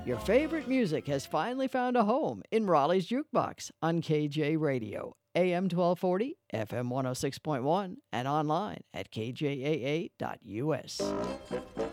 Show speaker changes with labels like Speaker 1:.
Speaker 1: Your favorite music has finally found a home in Raleigh's Jukebox on KJ Radio, AM 1240, FM 106.1, and online at kjaa.us.